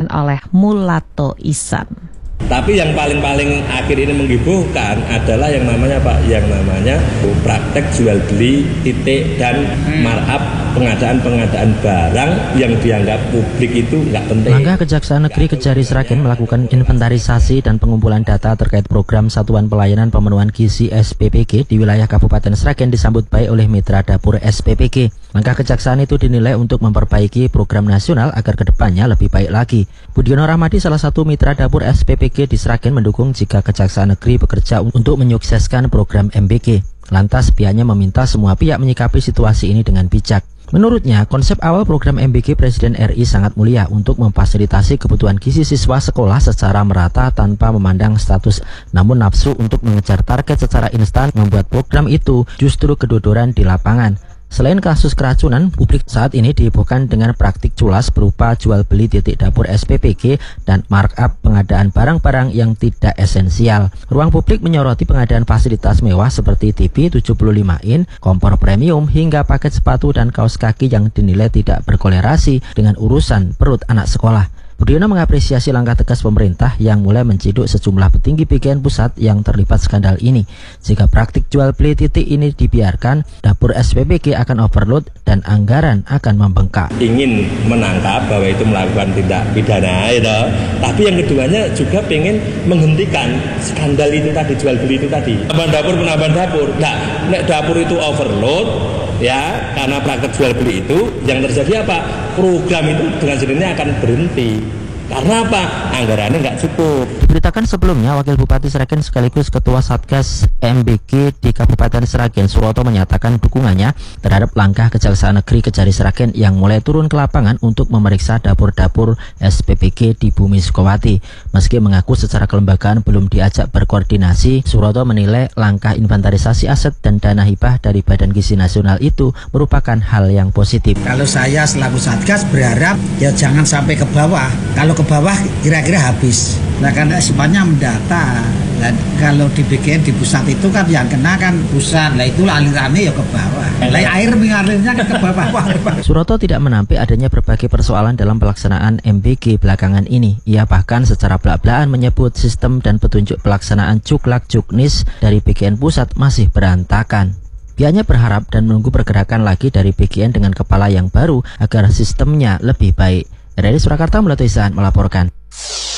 oleh Mulato Ihsan. Tapi yang paling akhir ini menghiburkan adalah yang namanya praktek jual beli titik dan markup pengadaan barang yang dianggap publik itu nggak penting. Langkah Kejaksaan Negeri Kejari Sragen melakukan inventarisasi dan pengumpulan data terkait program Satuan Pelayanan Pemenuhan Gizi SPPG di wilayah Kabupaten Sragen disambut baik oleh mitra dapur SPPG. Langkah kejaksaan itu dinilai untuk memperbaiki program nasional agar kedepannya lebih baik lagi. Budiono Rahmadi, salah satu mitra dapur SPPG di Sragen, mendukung jika Kejaksaan Negeri bekerja untuk menyukseskan program MBG. Lantas pihaknya meminta semua pihak menyikapi situasi ini dengan bijak. Menurutnya, konsep awal program MBG Presiden RI sangat mulia untuk memfasilitasi kebutuhan gizi siswa sekolah secara merata tanpa memandang status. Namun nafsu untuk mengejar target secara instan membuat program itu justru kedodoran di lapangan. Selain kasus keracunan, publik saat ini dihebohkan dengan praktik culas berupa jual beli titik dapur SPPG dan markup pengadaan barang-barang yang tidak esensial. Ruang publik menyoroti pengadaan fasilitas mewah seperti TV 75 in, kompor premium, hingga paket sepatu dan kaos kaki yang dinilai tidak berkolerasi dengan urusan perut anak sekolah. Budiono mengapresiasi langkah tegas pemerintah yang mulai menciduk sejumlah petinggi PGN pusat yang terlibat skandal ini. Jika praktik jual beli titik ini dibiarkan, dapur SPPG akan overload dan anggaran akan membengkak. Ingin menangkap bahwa itu melakukan tindak pidana, tapi yang keduanya juga pengen menghentikan skandal itu tadi, jual beli itu tadi. Penambahan dapur, nek dapur itu overload, ya, karena praktek jual beli itu yang terjadi apa? Program itu dengan sendirinya akan berhenti. Karena apa? Anggarannya nggak cukup. Diberitakan sebelumnya, Wakil Bupati Sragen sekaligus Ketua Satgas MBG di Kabupaten Sragen, Suroto, menyatakan dukungannya terhadap langkah Kejaksaan Negeri Kejari Sragen yang mulai turun ke lapangan untuk memeriksa dapur-dapur SPPG di Bumi Sukowati. Meski mengaku secara kelembagaan belum diajak berkoordinasi, Suroto menilai langkah inventarisasi aset dan dana hibah dari Badan Gizi Nasional itu merupakan hal yang positif. Kalau saya selaku Satgas berharap ya jangan sampai ke bawah. Kalau ke bawah kira-kira habis. Nah, karena semuanya mendata. Dan kalau dibikin di pusat itu kan yang kena kan pusat. Nah, itu alirannya ya ke bawah. Nah, air mengalirnya ke bawah. Suroto tidak menampik adanya berbagai persoalan dalam pelaksanaan MBG belakangan ini. Ia bahkan secara belak-belakan menyebut sistem dan petunjuk pelaksanaan Cuklak-Juknis dari PGN pusat masih berantakan. Pihaknya berharap dan menunggu pergerakan lagi dari PGN dengan kepala yang baru agar sistemnya lebih baik. Dari Surakarta, Mulato Ihsan melaporkan.